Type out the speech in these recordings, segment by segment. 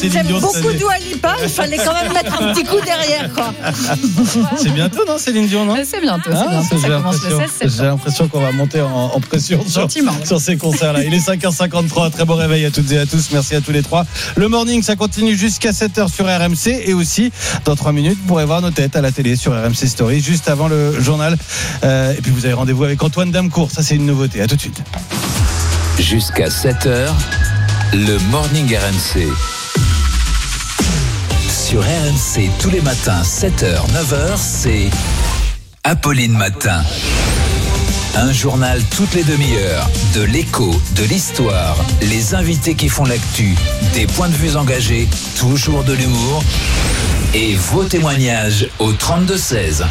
J'aime beaucoup Dua Lipa, il fallait quand même mettre un petit coup derrière, quoi. C'est bientôt, non, Céline Dion, non? C'est bientôt. Ça commence le 16 septembre. J'ai l'impression qu'on va monter en pression sur ces concerts-là. Il est 5h53, très bon réveil à toutes et à tous. Merci à tous les trois. Le morning, ça continue jusqu'à 7h sur RMC. Et aussi, dans 3 minutes, vous pourrez voir nos têtes à la télé sur RMC Story, juste avant le journal. Et puis vous avez rendez-vous avec Antoine Damcourt. Ça, c'est une nouveauté. À tout de suite. Jusqu'à 7h, le morning RMC. Sur RMC, tous les matins, 7h, 9h, c'est Apolline Matin. Un journal toutes les demi-heures, de l'écho, de l'histoire, les invités qui font l'actu, des points de vue engagés, toujours de l'humour et vos témoignages au 32-16.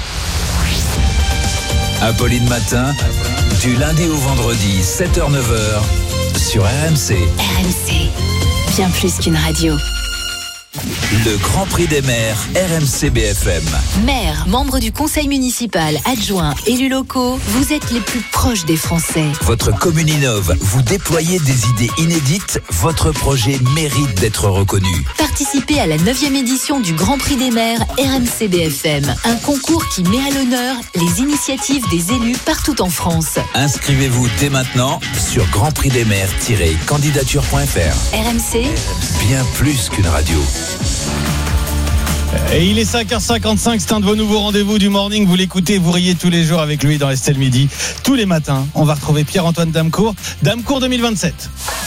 Apolline Matin, du lundi au vendredi, 7h, 9h, sur RMC. RMC, bien plus qu'une radio. Le Grand Prix des maires, RMC BFM. Maires, membres du conseil municipal, adjoints, élus locaux, vous êtes les plus proches des Français. Votre commune innove, vous déployez des idées inédites, votre projet mérite d'être reconnu. Participez à la 9e édition du Grand Prix des maires RMC BFM, un concours qui met à l'honneur les initiatives des élus partout en France. Inscrivez-vous dès maintenant sur grandprixdesmaires-candidature.fr. RMC, bien plus qu'une radio. Et il est 5h55, c'est un de vos nouveaux rendez-vous du morning. Vous l'écoutez, vous riez tous les jours avec lui dans Estelle Midi. Tous les matins, on va retrouver Pierre-Antoine Damcourt. Damcourt 2027.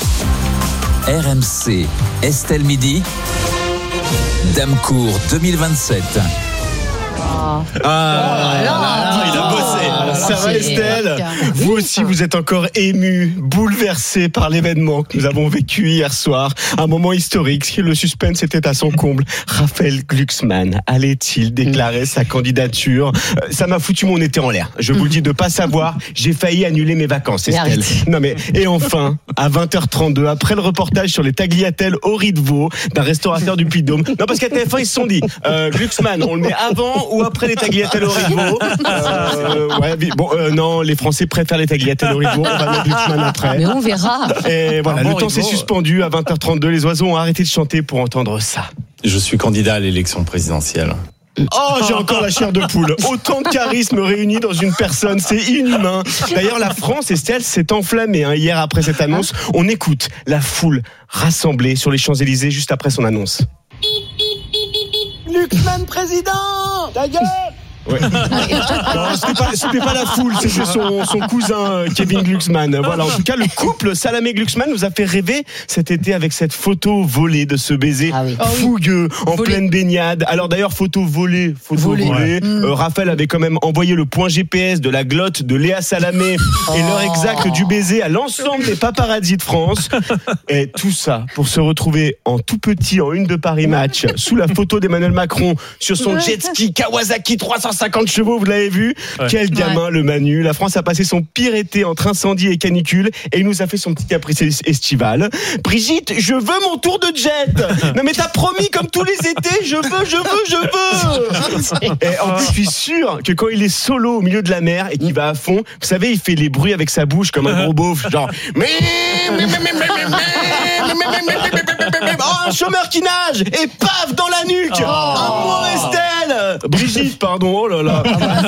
RMC, Estelle Midi. Damcourt 2027. Il a bossé. Ça va Estelle? Vous aussi vous êtes encore ému, bouleversé par l'événement que nous avons vécu hier soir. Un moment historique, le suspense était à son comble. Raphaël Glucksmann allait-il déclarer sa candidature? Ça m'a foutu mon été en l'air. Je vous le dis, de pas savoir, j'ai failli annuler mes vacances, Estelle. Non mais, et enfin, à 20h32, après le reportage sur les tagliatelles au riz de veau d'un restaurateur du Puy-de-Dôme. Non, parce qu'à TF1 ils se sont dit, Glucksmann, on le met avant ou après les tagliatelles au riz de veau? Non, les Français préfèrent les tagliatelles au riz de veau. On va mettre Glucksmann après. Mais on verra. Et voilà, le temps s'est suspendu à 20h32. Les oiseaux ont arrêté de chanter pour entendre ça. Je suis candidat à l'élection présidentielle. Oh, j'ai encore la chair de poule. Autant de charisme réuni dans une personne, c'est inhumain. D'ailleurs, la France, Estelle, s'est enflammée hier après cette annonce. On écoute la foule rassemblée sur les Champs-Élysées juste après son annonce. Glucksmann président! Ta gueule! Ouais. Non, c'était pas la foule, c'était son cousin Kevin Glucksmann. Voilà, en tout cas, le couple Salamé-Glucksmann nous a fait rêver cet été avec cette photo volée de ce baiser fougueux en pleine baignade. Alors d'ailleurs, photo volée. Raphaël avait quand même envoyé le point GPS de la glotte de Léa Salamé et l'heure exacte du baiser à l'ensemble des paparazzis de France. Et tout ça pour se retrouver en tout petit en une de Paris Match sous la photo d'Emmanuel Macron sur son jet ski Kawasaki 350 chevaux, vous l'avez vu. Quel gamin, le Manu. La France a passé son pire été entre incendie et canicule et il nous a fait son petit caprice estival. Brigitte, je veux mon tour de jet. Non mais t'as promis comme tous les étés, je veux. Et en plus, je suis sûr que quand il est solo au milieu de la mer et qu'il va à fond, vous savez, il fait les bruits avec sa bouche comme un gros beauf, genre un chômeur qui nage et paf dans la nuque. Un mot, Estelle. Brigitte, pardon. Oh là là.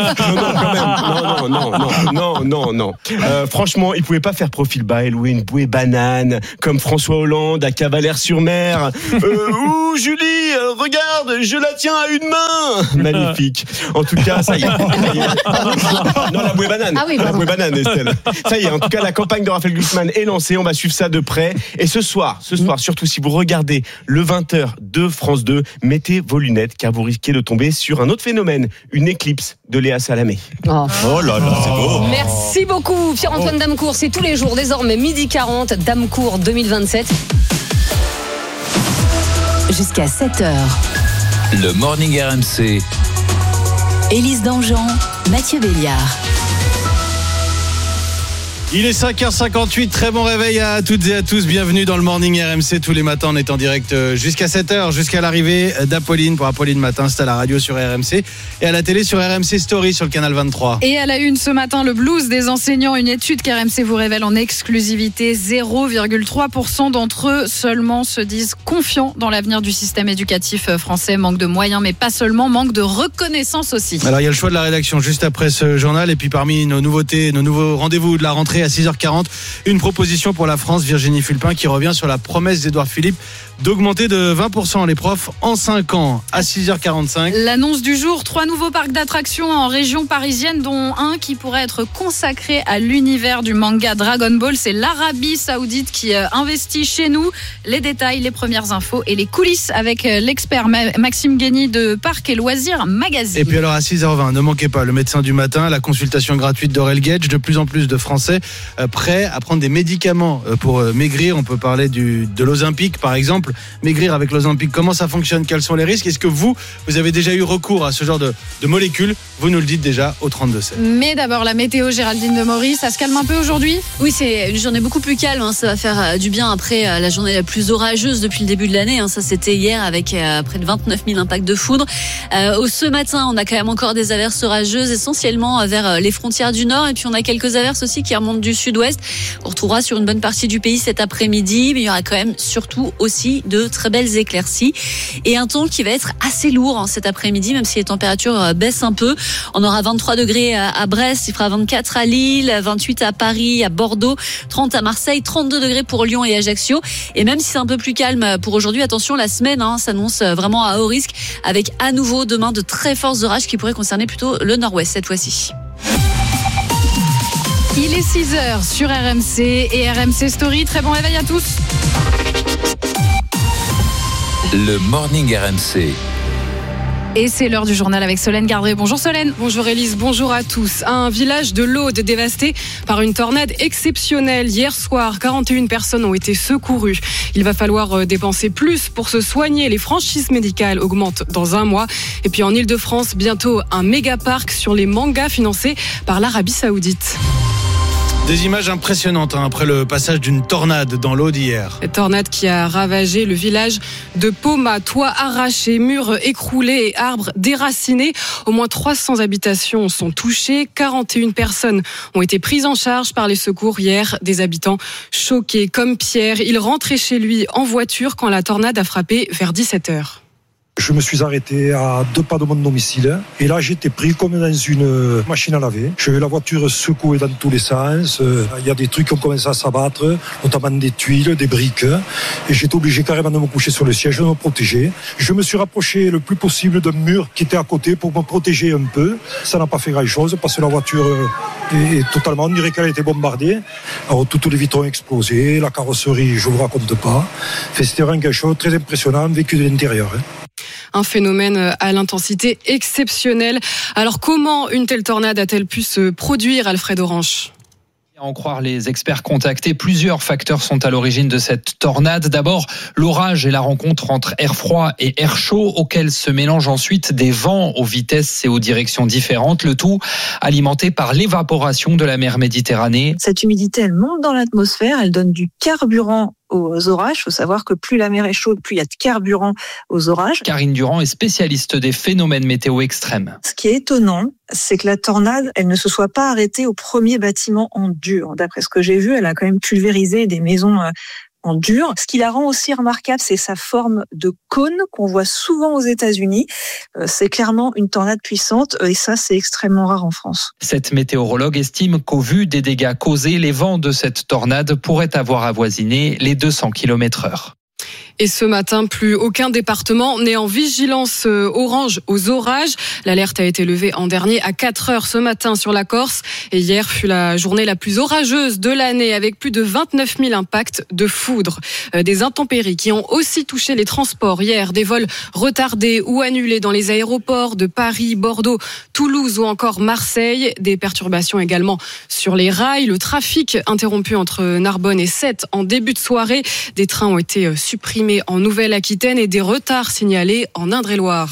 Non. Franchement, il pouvait pas faire profil bas et louer une bouée banane comme François Hollande à Cavalère-sur-Mer. Julie, regarde, je la tiens à une main. Magnifique. En tout cas, ça y est. Non, la bouée banane. La bouée banane, Estelle. Ça y est. En tout cas, la campagne de Raphaël Glucksmann est lancée. On va suivre ça de près. Et ce soir, surtout si vous regardez le 20h de France 2, mettez vos lunettes car vous risquez de tomber sur un autre phénomène, une éclipse de Léa Salamé. Oh là là, c'est beau. Merci beaucoup Pierre-Antoine Damcourt, c'est tous les jours désormais 12h40, Damcourt 2027. Jusqu'à 7h. Le morning RMC. Élise Dangean, Mathieu Béliard. Il est 5h58, très bon réveil à toutes et à tous. Bienvenue dans le Morning RMC. Tous les matins, on est en direct jusqu'à 7h, jusqu'à l'arrivée d'Apolline pour Apolline Matin. C'est à la radio sur RMC et à la télé sur RMC Story sur le canal 23. Et à la une ce matin, le blues des enseignants. Une étude qu'RMC vous révèle en exclusivité. 0,3% d'entre eux seulement se disent confiants dans l'avenir du système éducatif français. Manque de moyens, mais pas seulement, manque de reconnaissance aussi. Alors, il y a le choix de la rédaction juste après ce journal. Et puis, parmi nos nouveautés, nos nouveaux rendez-vous de la rentrée à 6h40, une proposition pour la France, Virginie Fulpin, qui revient sur la promesse d'Édouard Philippe d'augmenter de 20% les profs en 5 ans à 6h45. L'annonce du jour, 3 nouveaux parcs d'attractions en région parisienne, dont un qui pourrait être consacré à l'univers du manga Dragon Ball. C'est l'Arabie Saoudite qui investit chez nous. Les détails, les premières infos et les coulisses avec l'expert Maxime Guény de Parc et Loisirs Magazine. Et puis alors à 6h20, ne manquez pas le médecin du matin, la consultation gratuite d'Aurel Gage. De plus en plus de Français prêts à prendre des médicaments pour maigrir. On peut parler de l'Ozempic par exemple. Maigrir avec l'Ozempic, comment ça fonctionne, quels sont les risques? Est-ce que vous avez déjà eu recours à ce genre de molécules? Vous nous le dites déjà au 32-7. Mais d'abord la météo, Géraldine de Maurice, ça se calme un peu aujourd'hui? Oui, c'est une journée beaucoup plus calme, ça va faire du bien après la journée la plus orageuse depuis le début de l'année, ça c'était hier avec près de 29 000 impacts de foudre. Ce matin, on a quand même encore des averses orageuses essentiellement vers les frontières du nord, et puis on a quelques averses aussi qui remontent du sud-ouest. On retrouvera sur une bonne partie du pays cet après-midi, mais il y aura quand même surtout aussi de très belles éclaircies et un temps qui va être assez lourd cet après-midi, même si les températures baissent un peu. On aura 23 degrés à Brest, il fera 24 à Lille, 28 à Paris, à Bordeaux, 30 à Marseille, 32 degrés pour Lyon et Ajaccio. Et même si c'est un peu plus calme pour aujourd'hui, attention, la semaine s'annonce vraiment à haut risque, avec à nouveau demain de très forts orages qui pourraient concerner plutôt le nord-ouest cette fois-ci. Il est 6h sur RMC et RMC Story. Très bon réveil à tous. Le Morning RMC. Et c'est l'heure du journal avec Solène Gardré. Bonjour Solène. Bonjour Élise, bonjour à tous. Un village de l'Aude dévasté par une tornade exceptionnelle. Hier soir, 41 personnes ont été secourues. Il va falloir dépenser plus pour se soigner. Les franchises médicales augmentent dans un mois. Et puis en Ile-de-France, bientôt un méga parc sur les mangas financé par l'Arabie Saoudite. Des images impressionnantes après le passage d'une tornade dans l'Aude hier. Une tornade qui a ravagé le village de Poma. Toits arrachés, murs écroulés et arbres déracinés. Au moins 300 habitations sont touchées. 41 personnes ont été prises en charge par les secours hier. Des habitants choqués comme Pierre. Il rentrait chez lui en voiture quand la tornade a frappé vers 17h. Je me suis arrêté à 2 pas de mon domicile et là j'étais pris comme dans une machine à laver. J'ai vu la voiture secouée dans tous les sens. Il y a des trucs qui ont commencé à s'abattre, notamment des tuiles, des briques. Et j'étais obligé carrément de me coucher sur le siège, de me protéger. Je me suis rapproché le plus possible d'un mur qui était à côté pour me protéger un peu. Ça n'a pas fait grand-chose parce que la voiture est totalement, on dirait qu'elle a été bombardée. Alors toutes les vitres ont explosé, la carrosserie, je ne vous raconte pas. C'était vraiment quelque chose de très impressionnant vécu de l'intérieur. Un phénomène à l'intensité exceptionnelle. Alors comment une telle tornade a-t-elle pu se produire, Alfred Orange ? À en croire les experts contactés, plusieurs facteurs sont à l'origine de cette tornade. D'abord, l'orage et la rencontre entre air froid et air chaud, auxquels se mélangent ensuite des vents aux vitesses et aux directions différentes, le tout alimenté par l'évaporation de la mer Méditerranée. Cette humidité, elle monte dans l'atmosphère, elle donne du carburant aux orages. Il faut savoir que plus la mer est chaude, plus il y a de carburant aux orages. Karine Durand est spécialiste des phénomènes météo extrêmes. Ce qui est étonnant, c'est que la tornade, elle ne se soit pas arrêtée au premier bâtiment en dur. D'après ce que j'ai vu, elle a quand même pulvérisé des maisons en dur. Ce qui la rend aussi remarquable, c'est sa forme de cône qu'on voit souvent aux États-Unis. C'est clairement une tornade puissante et ça, c'est extrêmement rare en France. Cette météorologue estime qu'au vu des dégâts causés, les vents de cette tornade pourraient avoir avoisiné les 200 km/h. Et ce matin, plus aucun département n'est en vigilance orange aux orages. L'alerte a été levée en dernier à 4h ce matin sur la Corse. Et hier fut la journée la plus orageuse de l'année avec plus de 29 000 impacts de foudre. Des intempéries qui ont aussi touché les transports hier. Des vols retardés ou annulés dans les aéroports de Paris, Bordeaux, Toulouse ou encore Marseille. Des perturbations également sur les rails. Le trafic interrompu entre Narbonne et Sète en début de soirée. Des trains ont été supprimés en Nouvelle-Aquitaine et des retards signalés en Indre-et-Loire.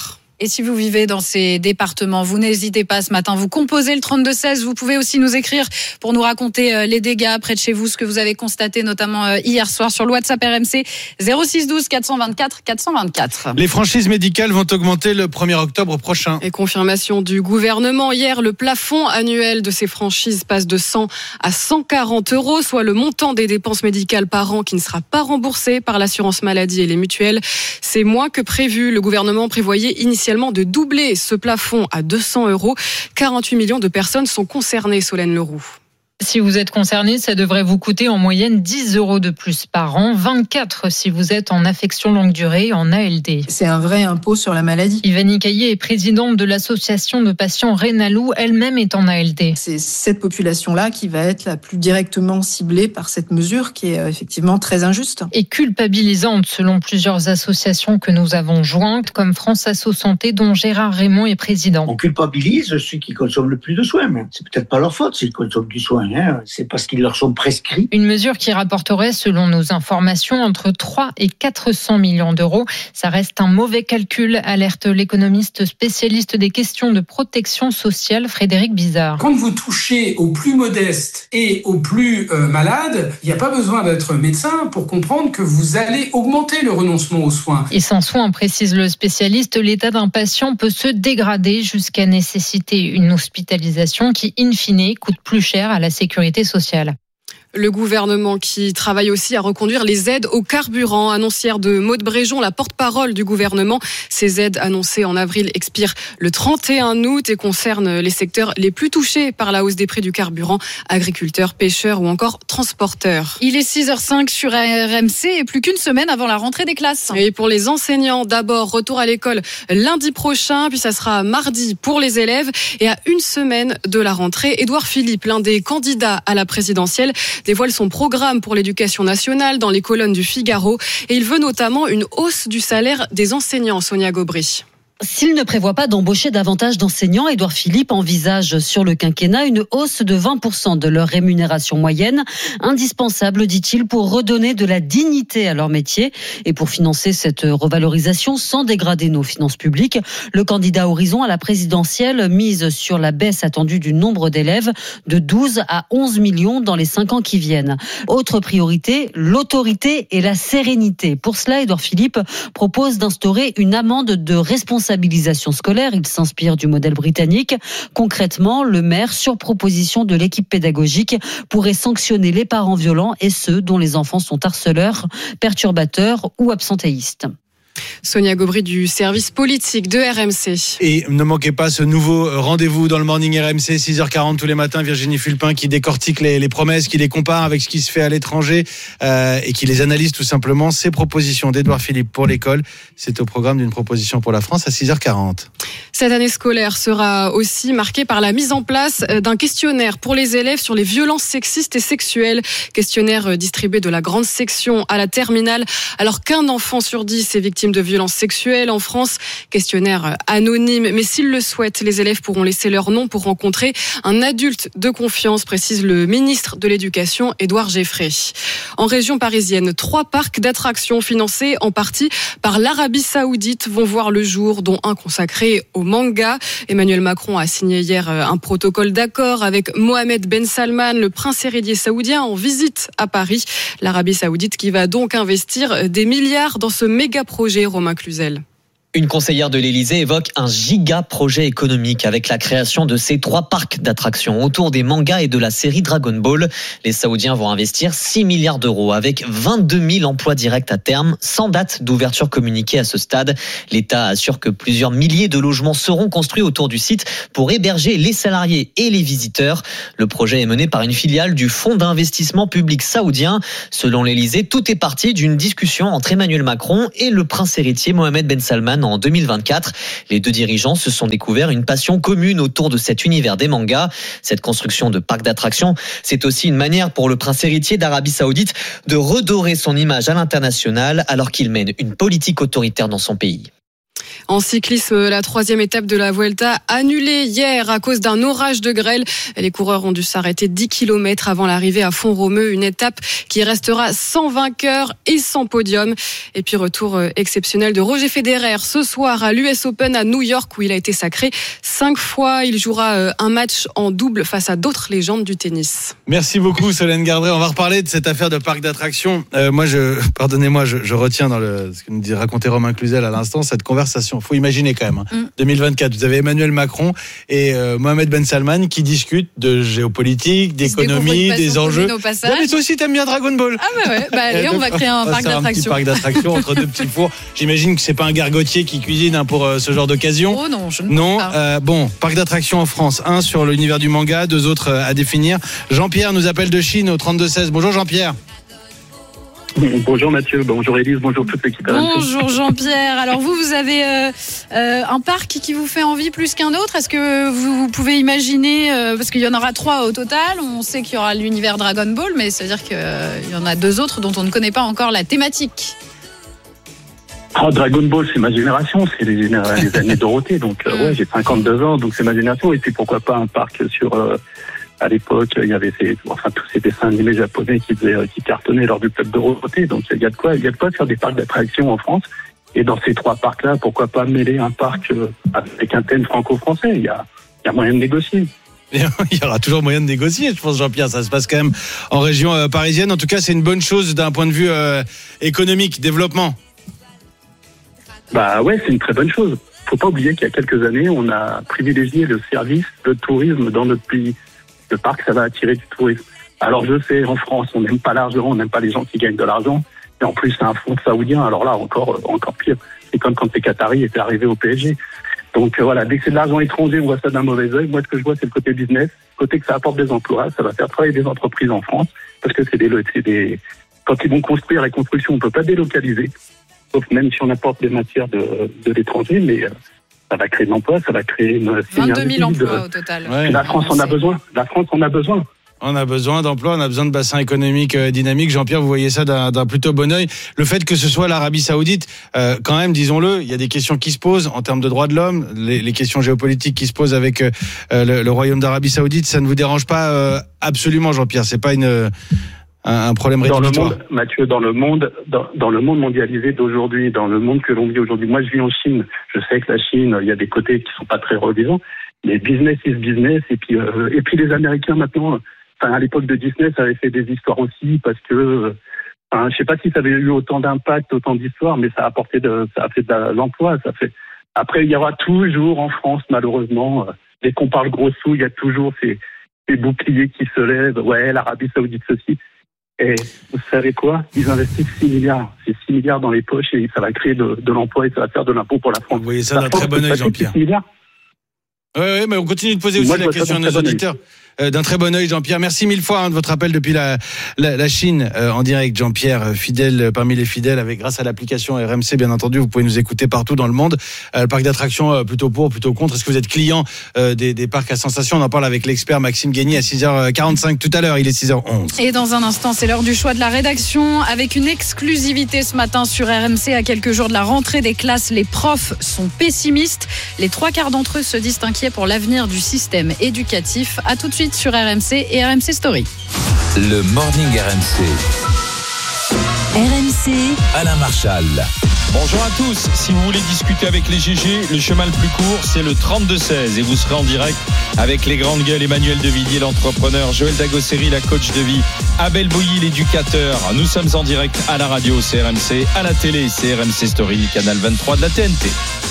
Et si vous vivez dans ces départements, vous n'hésitez pas ce matin, vous composez le 32-16. Vous pouvez aussi nous écrire pour nous raconter les dégâts près de chez vous, ce que vous avez constaté notamment hier soir sur le WhatsApp RMC 06 12 424 424. Les franchises médicales vont augmenter le 1er octobre prochain. Et confirmation du gouvernement hier, le plafond annuel de ces franchises passe de 100 à 140 €, soit le montant des dépenses médicales par an qui ne sera pas remboursé par l'assurance maladie et les mutuelles. C'est moins que prévu. Le gouvernement prévoyait initialement de doubler ce plafond à 200 €. 48 millions de personnes sont concernées, Solène Leroux. Si vous êtes concerné, ça devrait vous coûter en moyenne 10 € de plus par an, 24 si vous êtes en affection longue durée, en ALD. C'est un vrai impôt sur la maladie. Ivani Caillé est présidente de l'association de patients Rénalou, elle-même est en ALD. C'est cette population-là qui va être la plus directement ciblée par cette mesure qui est effectivement très injuste. Et culpabilisante selon plusieurs associations que nous avons jointes, comme France Asso Santé, dont Gérard Raymond est président. On culpabilise ceux qui consomment le plus de soins, mais c'est peut-être pas leur faute s'ils consomment du soin. C'est parce qu'ils leur sont prescrits. Une mesure qui rapporterait, selon nos informations, entre 3 et 400 millions d'euros. Ça reste un mauvais calcul, alerte l'économiste spécialiste des questions de protection sociale, Frédéric Bizard. Quand vous touchez aux plus modestes et aux plus malades, il n'y a pas besoin d'être médecin pour comprendre que vous allez augmenter le renoncement aux soins. Et sans soins, précise le spécialiste, l'état d'un patient peut se dégrader jusqu'à nécessiter une hospitalisation qui, in fine, coûte plus cher à la sécurité sociale. Le gouvernement qui travaille aussi à reconduire les aides au carburant. Annoncière de Maud Bréjon, la porte-parole du gouvernement. Ces aides annoncées en avril expirent le 31 août et concernent les secteurs les plus touchés par la hausse des prix du carburant, agriculteurs, pêcheurs ou encore transporteurs. Il est 6h05 sur RMC et plus qu'une semaine avant la rentrée des classes. Et pour les enseignants, d'abord, retour à l'école lundi prochain, puis ça sera mardi pour les élèves. Et à une semaine de la rentrée, Édouard Philippe, l'un des candidats à la présidentielle, dévoile son programme pour l'éducation nationale dans les colonnes du Figaro. Et il veut notamment une hausse du salaire des enseignants, Sonia Gobry. S'il ne prévoit pas d'embaucher davantage d'enseignants, Édouard Philippe envisage sur le quinquennat une hausse de 20% de leur rémunération moyenne, indispensable, dit-il, pour redonner de la dignité à leur métier et pour financer cette revalorisation sans dégrader nos finances publiques. Le candidat Horizon à la présidentielle mise sur la baisse attendue du nombre d'élèves de 12 à 11 millions dans les 5 ans qui viennent. Autre priorité, l'autorité et la sérénité. Pour cela, Édouard Philippe propose d'instaurer une amende de responsabilisation scolaire. Il s'inspire du modèle britannique. Concrètement, le maire, sur proposition de l'équipe pédagogique, pourrait sanctionner les parents violents et ceux dont les enfants sont harceleurs, perturbateurs ou absentéistes. Sonia Gobry du service politique de RMC. Et ne manquez pas ce nouveau rendez-vous dans le Morning RMC, 6h40 tous les matins. Virginie Fulpin qui décortique les promesses, qui les compare avec ce qui se fait à l'étranger et qui les analyse tout simplement. Ces propositions d'Édouard Philippe pour l'école, c'est au programme d'une proposition pour la France à 6h40. Cette année scolaire sera aussi marquée par la mise en place d'un questionnaire pour les élèves sur les violences sexistes et sexuelles. Questionnaire distribué de la grande section à la terminale, alors qu'un enfant sur 10 est victime de violences sexuelles en France. Questionnaire anonyme, mais s'ils le souhaitent, les élèves pourront laisser leur nom pour rencontrer un adulte de confiance, précise le ministre de l'Éducation, Édouard Geffray. En région parisienne, 3 parcs d'attractions financés en partie par l'Arabie Saoudite vont voir le jour, dont un consacré au manga. Emmanuel Macron a signé hier un protocole d'accord avec Mohamed Ben Salman, le prince héritier saoudien, en visite à Paris. L'Arabie Saoudite qui va donc investir des milliards dans ce méga projet. Romain Cluzel. Une conseillère de l'Élysée évoque un giga projet économique avec la création de ces 3 parcs d'attractions autour des mangas et de la série Dragon Ball. Les Saoudiens vont investir 6 milliards d'euros avec 22 000 emplois directs à terme, sans date d'ouverture communiquée à ce stade. L'État assure que plusieurs milliers de logements seront construits autour du site pour héberger les salariés et les visiteurs. Le projet est mené par une filiale du Fonds d'investissement public saoudien. Selon l'Élysée, tout est parti d'une discussion entre Emmanuel Macron et le prince héritier Mohamed Ben Salman en 2024. Les deux dirigeants se sont découverts une passion commune autour de cet univers des mangas. Cette construction de parcs d'attractions, c'est aussi une manière pour le prince héritier d'Arabie Saoudite de redorer son image à l'international alors qu'il mène une politique autoritaire dans son pays. En cyclisme, la 3e étape de la Vuelta annulée hier à cause d'un orage de grêle. Les coureurs ont dû s'arrêter 10 km avant l'arrivée à Font-Romeu. Une étape qui restera sans vainqueur et sans podium. Et puis retour exceptionnel de Roger Federer ce soir à l'US Open à New York où il a été sacré 5 fois. Il jouera un match en double face à d'autres légendes du tennis. Merci beaucoup Solène Gardret. On va reparler de cette affaire de parc d'attractions. Pardonnez-moi, je retiens dans ce que nous racontait Romain Cluzel à l'instant, cette conversation. Faut imaginer quand même. 2024, vous avez Emmanuel Macron et Mohamed Ben Salman qui discutent de géopolitique, d'économie, des enjeux. Mais toi aussi, t'aimes bien Dragon Ball. Ah bah ouais. Allez, on va créer un parc d'attractions. Un petit parc d'attractions entre deux petits fours. J'imagine que c'est pas un gargotier qui cuisine pour ce genre d'occasion. Oh non, je ne pense pas. Bon, parc d'attractions en France. Un sur l'univers du manga, 2 autres à définir. Jean-Pierre nous appelle de Chine au 32-16. Bonjour Jean-Pierre. Bonjour Mathieu, bonjour Élise, bonjour toute l'équipe. Bonjour Jean-Pierre. Alors vous avez un parc qui vous fait envie plus qu'un autre. Est-ce que vous pouvez imaginer, parce qu'il y en aura 3 au total, on sait qu'il y aura l'univers Dragon Ball, mais c'est-à-dire qu'il y en a 2 autres dont on ne connaît pas encore la thématique. Dragon Ball, c'est ma génération, c'est les années Dorothée, donc ouais, j'ai 52 ans, donc c'est ma génération, et puis pourquoi pas un parc sur... à l'époque, il y avait tous ces dessins animés japonais qui cartonnaient lors du club Dorothée. Donc il y a de quoi faire des parcs d'attractions en France. Et dans ces 3 parcs-là, pourquoi pas mêler un parc avec un thème franco-français. Il y a moyen de négocier. Il y aura toujours moyen de négocier, je pense, Jean-Pierre. Ça se passe quand même en région parisienne. En tout cas, c'est une bonne chose d'un point de vue économique, développement. Bah ouais, c'est une très bonne chose. Faut pas oublier qu'il y a quelques années, on a privilégié le service, le tourisme dans notre pays. Le parc, ça va attirer du tourisme. Alors je sais, en France, on n'aime pas l'argent, on n'aime pas les gens qui gagnent de l'argent. Et en plus, c'est un fonds saoudien. Alors là, encore pire. C'est comme quand les Qataris étaient arrivés au PSG. Donc voilà, dès que c'est de l'argent étranger, on voit ça d'un mauvais œil. Moi, ce que je vois, c'est le côté business, le côté que ça apporte des emplois, ça va faire travailler des entreprises en France, parce que c'est des quand ils vont construire la construction, on peut pas délocaliser, sauf même si on apporte des matières de l'étranger, mais ça va créer de l'emploi, ça va créer une 22 000 emplois au total. Ouais. La France en a besoin. On a besoin d'emplois, on a besoin de bassins économiques dynamiques. Jean-Pierre, vous voyez ça d'un plutôt bon œil. Le fait que ce soit l'Arabie Saoudite, quand même, disons-le, il y a des questions qui se posent en termes de droits de l'homme, les questions géopolitiques qui se posent avec le Royaume d'Arabie Saoudite. Ça ne vous dérange pas absolument, Jean-Pierre? C'est pas un problème rédhibitoire. Mathieu, dans le monde mondialisé d'aujourd'hui, dans le monde que l'on vit aujourd'hui. Moi, je vis en Chine. Je sais que la Chine, il y a des côtés qui sont pas très reluisants, mais business is business. Et puis les Américains maintenant, à l'époque de Disney, ça avait fait des histoires aussi parce que, je sais pas si ça avait eu autant d'impact, autant d'histoires, mais ça a fait de l'emploi. Après, il y aura toujours en France, malheureusement, dès qu'on parle gros sous, il y a toujours ces boucliers qui se lèvent. Ouais, l'Arabie Saoudite, ceci. Et vous savez quoi? Ils investissent 6 milliards. C'est 6 milliards dans les poches et ça va créer de l'emploi et ça va faire de l'impôt pour la France. Vous voyez ça d'un très bon œil, Jean-Pierre. Oui, mais on continue de poser aussi la question à nos auditeurs. D'un très bon œil, Jean-Pierre. Merci 1000 fois de votre appel depuis la Chine en direct, Jean-Pierre, fidèle parmi les fidèles, grâce à l'application RMC, bien entendu. Vous pouvez nous écouter partout dans le monde. Le parc d'attractions, plutôt pour, plutôt contre. Est-ce que vous êtes client des parcs à sensations? On en parle avec l'expert Maxime Guény à 6h45 tout à l'heure. Il est 6h11. Et dans un instant, c'est l'heure du choix de la rédaction avec une exclusivité ce matin sur RMC. À quelques jours de la rentrée des classes, les profs sont pessimistes. Les 3/4 d'entre eux se disent inquiets pour l'avenir du système éducatif. À tout de suite sur RMC et RMC Story. Le Morning RMC. RMC. Alain Marchal. Bonjour à tous. Si vous voulez discuter avec les GG, le chemin le plus court, c'est le 32-16. Et vous serez en direct avec les grandes gueules Emmanuel Devilliers, l'entrepreneur, Joël Dagosseri, la coach de vie, Abel Bouilly, l'éducateur. Nous sommes en direct à la radio, c'est RMC, à la télé, c'est RMC Story, canal 23 de la TNT.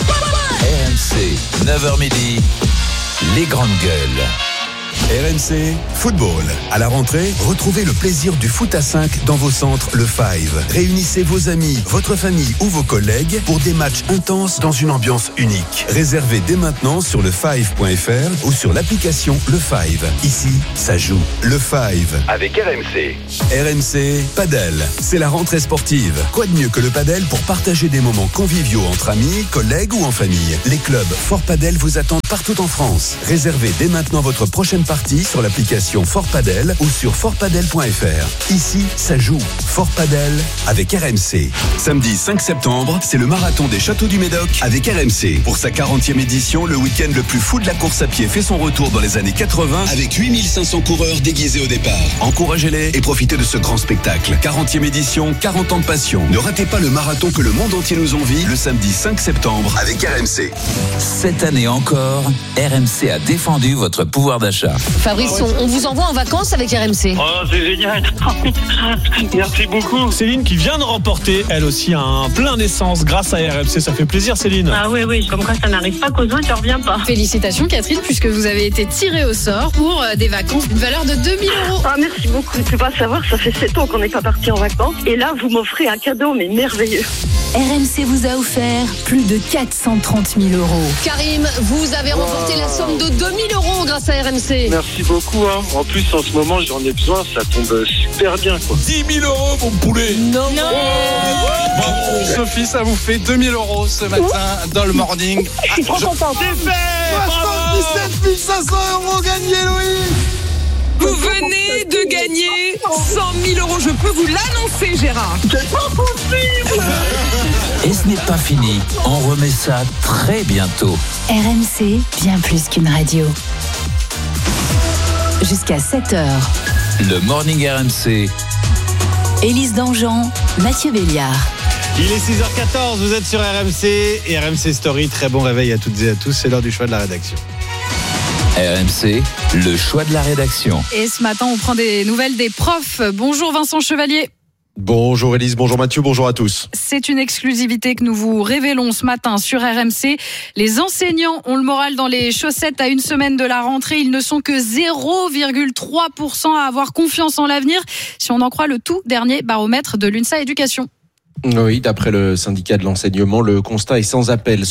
RMC, 9h midi, les grandes gueules. RMC Football. À la rentrée, retrouvez le plaisir du foot à 5 dans vos centres Le Five. Réunissez vos amis, votre famille ou vos collègues pour des matchs intenses dans une ambiance unique. Réservez dès maintenant sur lefive.fr ou sur l'application Le Five. Ici, ça joue. Le Five. Avec RMC. RMC Padel. C'est la rentrée sportive. Quoi de mieux que le padel pour partager des moments conviviaux entre amis, collègues ou en famille? Les clubs Fort Padel vous attendent partout en France. Réservez dès maintenant votre prochaine partie parties sur l'application Fort Padel ou sur fortpadel.fr. Ici, ça joue. Fort Padel avec RMC. Samedi 5 septembre, c'est le marathon des Châteaux du Médoc avec RMC. Pour sa 40e édition, le week-end le plus fou de la course à pied fait son retour dans les années 80 avec 8500 coureurs déguisés au départ. Encouragez-les et profitez de ce grand spectacle. 40e édition, 40 ans de passion. Ne ratez pas le marathon que le monde entier nous envie le samedi 5 septembre avec RMC. Cette année encore, RMC a défendu votre pouvoir d'achat. Fabrice, on vous envoie en vacances avec RMC. Oh, c'est génial. Merci beaucoup. Céline qui vient de remporter, elle aussi, un plein d'essence grâce à RMC. Ça fait plaisir, Céline. Ah oui, comme quoi ça n'arrive pas qu'aux autres, tu reviens pas. Félicitations Catherine, puisque vous avez été tirée au sort pour des vacances d'une valeur de 2 000 €. Ah, merci beaucoup. Tu peux pas savoir, ça fait 7 ans qu'on n'est pas parti en vacances. Et là, vous m'offrez un cadeau, mais merveilleux. RMC vous a offert plus de 430 000 €. Karim, vous avez remporté la somme de 2 000 € grâce à RMC. Merci beaucoup. En plus, en ce moment, j'en ai besoin. Ça tombe super bien, quoi. 10 000 €, mon poulet. Non. Bravo. Sophie, ça vous fait 2 000 € ce matin dans le morning. Je suis trop content. C'est fait. 77 500 € gagnés, Louis. Vous venez de gagner 100 000 €. Je peux vous l'annoncer, Gérard. C'est pas possible. Et ce n'est pas fini. On remet ça très bientôt. RMC, bien plus qu'une radio. Jusqu'à 7h. Le Morning RMC. Élise Dangean, Mathieu Béliard. Il est 6h14, vous êtes sur RMC et RMC Story. Très bon réveil à toutes et à tous. C'est l'heure du choix de la rédaction. RMC, le choix de la rédaction. Et ce matin, on prend des nouvelles des profs. Bonjour Vincent Chevalier. Bonjour Élise, bonjour Mathieu, bonjour à tous. C'est une exclusivité que nous vous révélons ce matin sur RMC. Les enseignants ont le moral dans les chaussettes à une semaine de la rentrée. Ils ne sont que 0,3% à avoir confiance en l'avenir, si on en croit le tout dernier baromètre de l'UNSA Éducation. Oui, d'après le syndicat de l'enseignement, le constat est sans appel.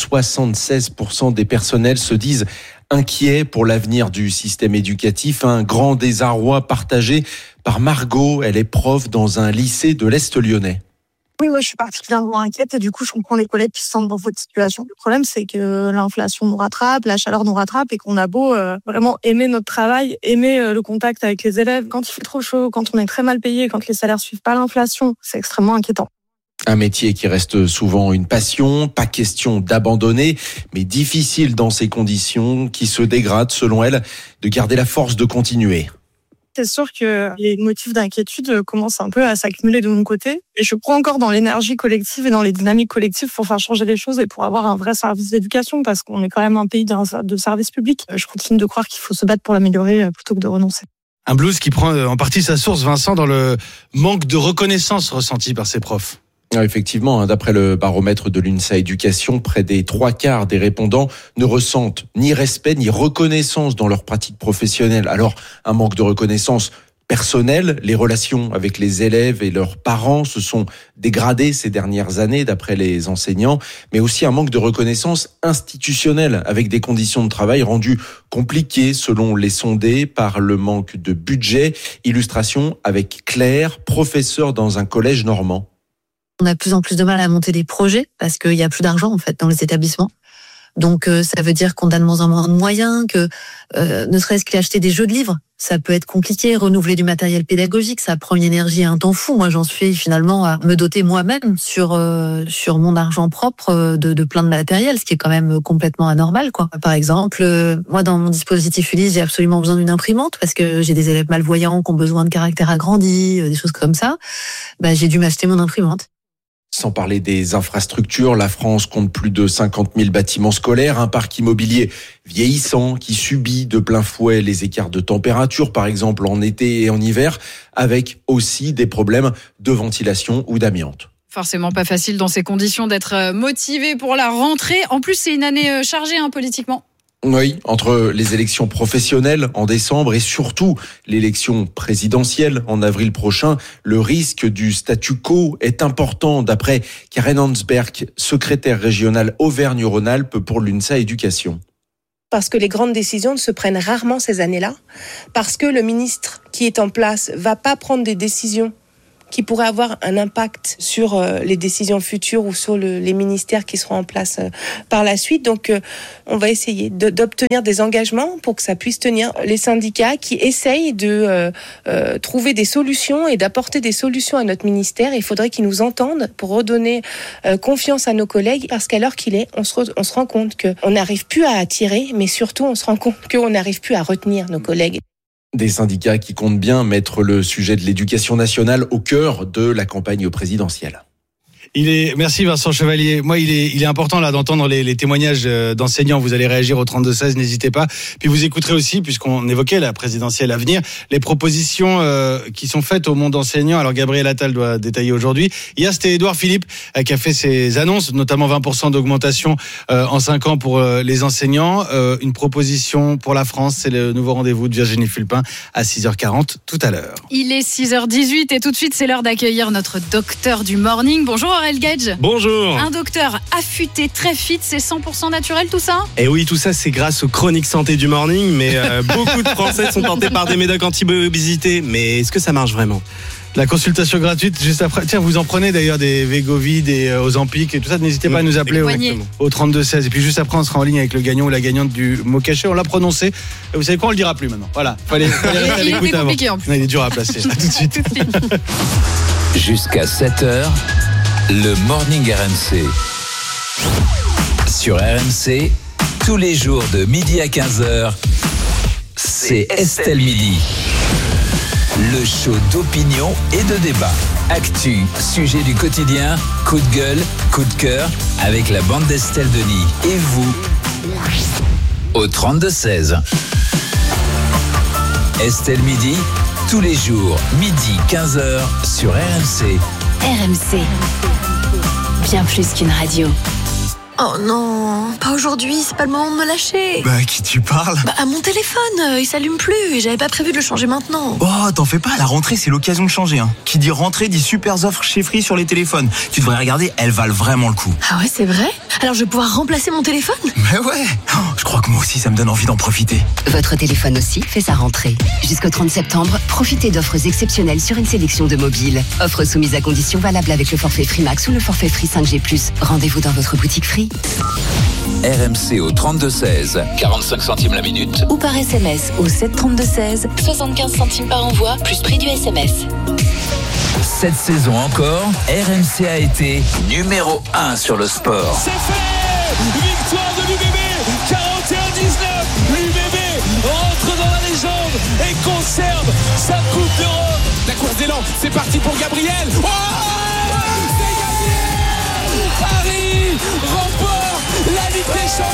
76% des personnels se disent inquiets pour l'avenir du système éducatif. Un grand désarroi partagé par Margot. Elle est prof dans un lycée de l'Est lyonnais. Oui, moi, je suis particulièrement inquiète et du coup, je comprends les collègues qui se sentent dans votre situation. Le problème, c'est que l'inflation nous rattrape, la chaleur nous rattrape et qu'on a beau vraiment aimer notre travail, aimer le contact avec les élèves. Quand il fait trop chaud, quand on est très mal payé, quand les salaires suivent pas l'inflation, c'est extrêmement inquiétant. Un métier qui reste souvent une passion, pas question d'abandonner, mais difficile dans ces conditions qui se dégradent, selon elle, de garder la force de continuer. C'est sûr que les motifs d'inquiétude commencent un peu à s'accumuler de mon côté. Et je crois encore dans l'énergie collective et dans les dynamiques collectives pour faire changer les choses et pour avoir un vrai service d'éducation, parce qu'on est quand même un pays de service public. Je continue de croire qu'il faut se battre pour l'améliorer plutôt que de renoncer. Un blues qui prend en partie sa source, Vincent, dans le manque de reconnaissance ressenti par ses profs. Effectivement, d'après le baromètre de l'UNSA Éducation, près des 3/4 des répondants ne ressentent ni respect ni reconnaissance dans leur pratique professionnelle. Alors, un manque de reconnaissance personnelle, les relations avec les élèves et leurs parents se sont dégradées ces dernières années, d'après les enseignants, mais aussi un manque de reconnaissance institutionnelle, avec des conditions de travail rendues compliquées selon les sondés par le manque de budget. Illustration avec Claire, professeure dans un collège normand. On a de plus en plus de mal à monter des projets parce qu'il n'y a plus d'argent en fait dans les établissements. Donc ça veut dire qu'on a de moins en moins de moyens, que ne serait-ce qu'acheter des jeux de livres, ça peut être compliqué, renouveler du matériel pédagogique, ça prend une énergie et un temps fou. Moi j'en suis finalement à me doter moi-même sur mon argent propre de plein de matériel, ce qui est quand même complètement anormal quoi. Par exemple, moi dans mon dispositif Ulysse, j'ai absolument besoin d'une imprimante parce que j'ai des élèves malvoyants qui ont besoin de caractère agrandi, des choses comme ça. J'ai dû m'acheter mon imprimante. Sans parler des infrastructures, la France compte plus de 50 000 bâtiments scolaires, un parc immobilier vieillissant qui subit de plein fouet les écarts de température, par exemple en été et en hiver, avec aussi des problèmes de ventilation ou d'amiante. Forcément pas facile dans ces conditions d'être motivé pour la rentrée. En plus, c'est une année chargée politiquement. Oui, entre les élections professionnelles en décembre et surtout l'élection présidentielle en avril prochain, le risque du statu quo est important, d'après Karen Hansberg, secrétaire régionale Auvergne-Rhône-Alpes pour l'UNSA Éducation. Parce que les grandes décisions ne se prennent rarement ces années-là, parce que le ministre qui est en place va pas prendre des décisions qui pourrait avoir un impact sur les décisions futures ou sur les ministères qui seront en place par la suite. Donc, on va essayer d'obtenir des engagements pour que ça puisse tenir. Les syndicats qui essayent de trouver des solutions et d'apporter des solutions à notre ministère, il faudrait qu'ils nous entendent pour redonner confiance à nos collègues, parce qu'à l'heure qu'il est, on se rend compte qu'on n'arrive plus à attirer, mais surtout on se rend compte qu'on n'arrive plus à retenir nos collègues. Des syndicats qui comptent bien mettre le sujet de l'éducation nationale au cœur de la campagne présidentielle. Merci Vincent Chevalier. Moi, il est important là d'entendre les témoignages d'enseignants. Vous allez réagir au 32-16, n'hésitez pas. Puis vous écouterez aussi, puisqu'on évoquait la présidentielle à venir, les propositions qui sont faites au monde enseignant. Alors Gabriel Attal doit détailler aujourd'hui. Hier, c'était Édouard Philippe qui a fait ses annonces, notamment 20% d'augmentation en 5 ans pour les enseignants. Une proposition pour la France, c'est le nouveau rendez-vous de Virginie Fulpin à 6h40 tout à l'heure. Il est 6h18 et tout de suite, c'est l'heure d'accueillir notre docteur du morning. Bonjour Aurel Gage. Bonjour. Un docteur affûté, très fit, c'est 100% naturel tout ça ? Et oui, tout ça c'est grâce aux chroniques santé du morning, mais beaucoup de Français sont tentés par des médocs anti-obésité. Mais est-ce que ça marche vraiment ? La consultation gratuite juste après. Tiens, vous en prenez d'ailleurs des Vegovid et Ozempic et tout ça. N'hésitez pas à nous appeler au 32-16. Et puis juste après, on sera en ligne avec le gagnant ou la gagnante du mot caché. On l'a prononcé. Et vous savez quoi, on le dira plus maintenant. Voilà. Fallait rester à l'écoute avant. Non, il est dur à placer. À tout de suite. Jusqu'à 7h, le Morning RMC. Sur RMC, tous les jours de midi à 15h, c'est Estelle Midi. Le show d'opinion et de débat. Actu, sujet du quotidien, coup de gueule, coup de cœur, avec la bande d'Estelle Denis. Et vous, au 32-16. Estelle Midi, tous les jours, midi 15h, sur RMC. RMC, bien plus qu'une radio. Oh non, pas aujourd'hui, c'est pas le moment de me lâcher. Bah, à qui tu parles ? Bah, à mon téléphone, il s'allume plus et j'avais pas prévu de le changer maintenant. Oh, t'en fais pas, la rentrée, c'est l'occasion de changer. Hein. Qui dit rentrée, dit super offres chez Free sur les téléphones. Tu devrais regarder, elles valent vraiment le coup. Ah ouais, c'est vrai ? Alors je vais pouvoir remplacer mon téléphone ? Mais ouais, je crois que moi aussi, ça me donne envie d'en profiter. Votre téléphone aussi fait sa rentrée. Jusqu'au 30 septembre, profitez d'offres exceptionnelles sur une sélection de mobiles. Offres soumises à conditions valables avec le forfait Free Max ou le forfait Free 5G+. Rendez-vous dans votre boutique Free. RMC au 32-16, 45 centimes la minute. Ou par SMS au 732-16, 75 centimes par envoi, plus prix du SMS. Cette saison encore, RMC a été numéro 1 sur le sport. C'est fait ! Victoire de l'UBB, 41-19. L'UBB rentre dans la légende et conserve sa Coupe d'Europe. La course d'élan, c'est parti pour Gabriel. Oh,